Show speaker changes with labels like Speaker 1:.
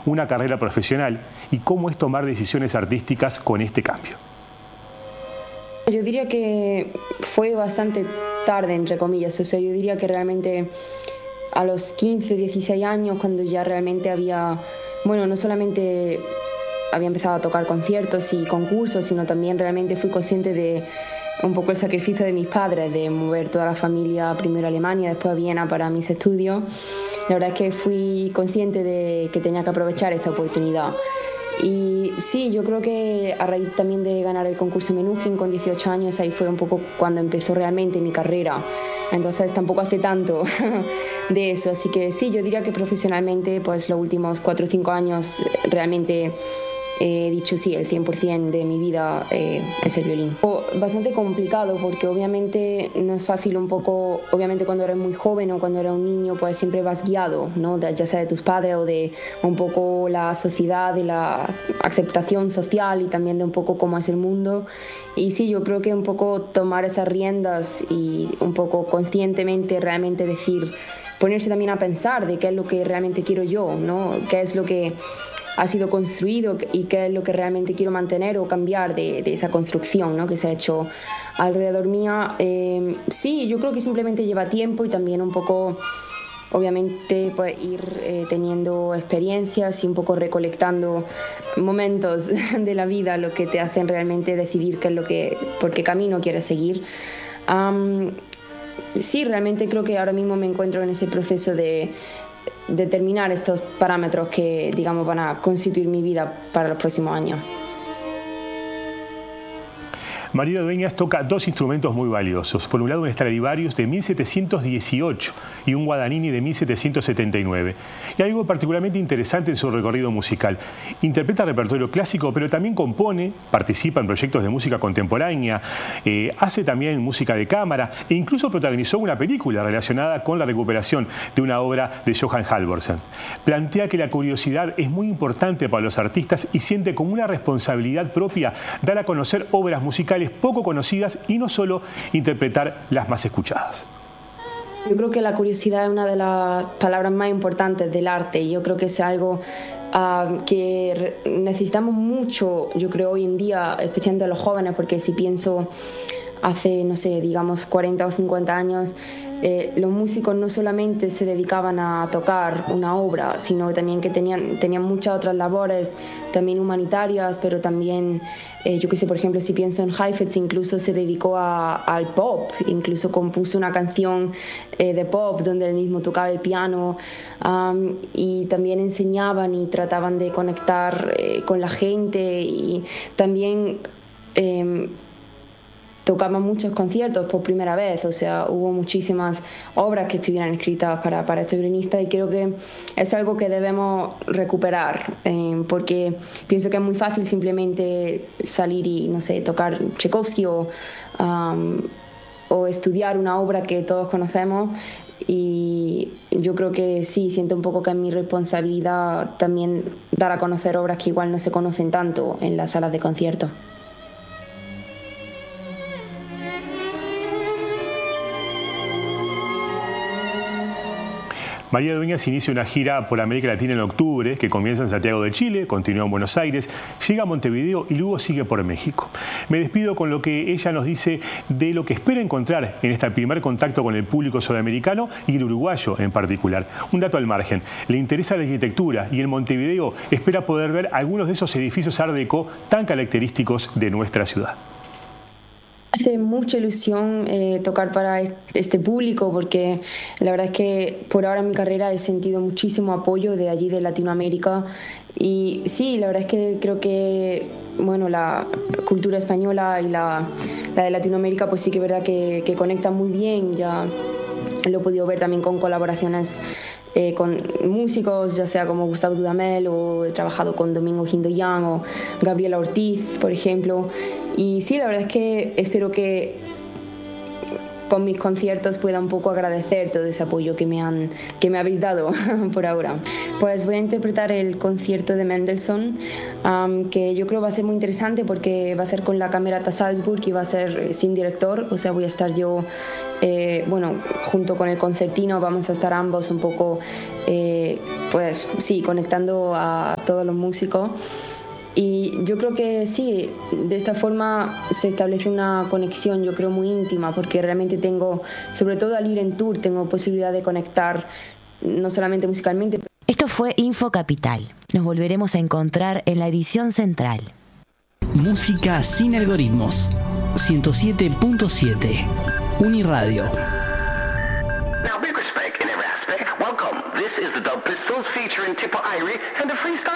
Speaker 1: una carrera profesional y cómo es tomar decisiones artísticas con este cambio.
Speaker 2: Yo diría que fue bastante tarde, entre comillas. O sea, yo diría que realmente a los 15, 16 años, cuando ya realmente había, bueno, no solamente había empezado a tocar conciertos y concursos, sino también realmente fui consciente de un poco el sacrificio de mis padres, de mover toda la familia primero a Alemania, después a Viena para mis estudios. La verdad es que fui consciente de que tenía que aprovechar esta oportunidad. Y sí, yo creo que a raíz también de ganar el concurso Menuhin con 18 años, ahí fue un poco cuando empezó realmente mi carrera. Entonces tampoco hace tanto de eso. Así que sí, yo diría que profesionalmente, pues los últimos 4 o 5 años realmente he dicho sí, el 100% de mi vida es el violín. Bastante complicado porque obviamente no es fácil un poco, obviamente cuando eres muy joven o cuando eres un niño pues siempre vas guiado, ¿no? Ya sea de tus padres o de un poco la sociedad, de la aceptación social y también de un poco cómo es el mundo. Y sí, yo creo que un poco tomar esas riendas y un poco conscientemente realmente decir, ponerse también a pensar de qué es lo que realmente quiero yo, ¿no? Qué es lo que ha sido construido y qué es lo que realmente quiero mantener o cambiar de esa construcción, ¿no? Que se ha hecho alrededor mía. Sí, yo creo que simplemente lleva tiempo y también un poco, obviamente, pues, ir teniendo experiencias y un poco recolectando momentos de la vida, lo que te hacen realmente decidir qué es lo que, por qué camino quieres seguir. Sí, realmente creo que ahora mismo me encuentro en ese proceso de determinar estos parámetros que, digamos, van a constituir mi vida para los próximos años.
Speaker 1: María Dueñas toca 2 instrumentos muy valiosos. Por un lado, un Stradivarius de 1718 y un Guadagnini de 1779. Y algo particularmente interesante en su recorrido musical. Interpreta repertorio clásico, pero también compone, participa en proyectos de música contemporánea, hace también música de cámara e incluso protagonizó una película relacionada con la recuperación de una obra de Johann Halvorsen. Plantea que la curiosidad es muy importante para los artistas y siente como una responsabilidad propia dar a conocer obras musicales poco conocidas y no solo interpretar las más escuchadas.
Speaker 2: Yo creo que la curiosidad es una de las palabras más importantes del arte y yo creo que es algo que necesitamos mucho, yo creo, hoy en día, especialmente los jóvenes, porque si pienso hace, no sé, digamos 40 o 50 años, los músicos no solamente se dedicaban a tocar una obra, sino también que tenían muchas otras labores, también humanitarias, pero también, yo qué sé, por ejemplo, si pienso en Heifetz, incluso se dedicó al pop, incluso compuso una canción de pop donde él mismo tocaba el piano, y también enseñaban y trataban de conectar con la gente y también tocaban muchos conciertos por primera vez, o sea, hubo muchísimas obras que estuvieran escritas para este violinista y creo que es algo que debemos recuperar, porque pienso que es muy fácil simplemente salir y, no sé, tocar Tchaikovsky o estudiar una obra que todos conocemos y yo creo que sí, siento un poco que es mi responsabilidad también dar a conocer obras que igual no se conocen tanto en las salas de conciertos.
Speaker 1: María Dueñas inicia una gira por América Latina en octubre, que comienza en Santiago de Chile, continúa en Buenos Aires, llega a Montevideo y luego sigue por México. Me despido con lo que ella nos dice de lo que espera encontrar en este primer contacto con el público sudamericano y el uruguayo en particular. Un dato al margen, le interesa la arquitectura y en Montevideo espera poder ver algunos de esos edificios Art Deco tan característicos de nuestra ciudad.
Speaker 2: Hace mucha ilusión tocar para este público porque la verdad es que por ahora en mi carrera he sentido muchísimo apoyo de allí de Latinoamérica y sí, la verdad es que creo que bueno, la cultura española y la de Latinoamérica pues sí que es verdad que conectan muy bien, ya lo he podido ver también con colaboraciones con músicos, ya sea como Gustavo Dudamel o he trabajado con Domingo Gindoyan o Gabriela Ortiz, por ejemplo. Y sí, la verdad es que espero que con mis conciertos pueda un poco agradecer todo ese apoyo que me habéis dado por ahora. Pues voy a interpretar el concierto de Mendelssohn, que yo creo va a ser muy interesante porque va a ser con la Camerata Salzburg y va a ser sin director, o sea, voy a estar yo, junto con el concertino, vamos a estar ambos un poco, conectando a todos los músicos. Y yo creo que sí, de esta forma se establece una conexión, yo creo, muy íntima, porque realmente tengo, sobre todo al ir en tour, tengo posibilidad de conectar, no solamente musicalmente.
Speaker 3: Esto fue Info Capital. Nos volveremos a encontrar en la edición central.
Speaker 4: Música sin algoritmos. 107.7. Uniradio.
Speaker 5: Now, big respect in every aspect. Welcome. This is the Dub Pistols featuring Tipper Irie and the freestyle.